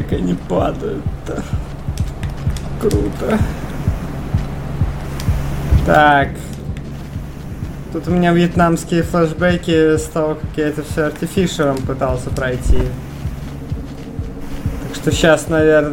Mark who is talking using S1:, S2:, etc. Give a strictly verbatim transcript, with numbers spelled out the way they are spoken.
S1: как они падают-то. Круто. Так. Тут у меня вьетнамские флешбеки с того, как я это все артифишером пытался пройти. Так что сейчас, наверное...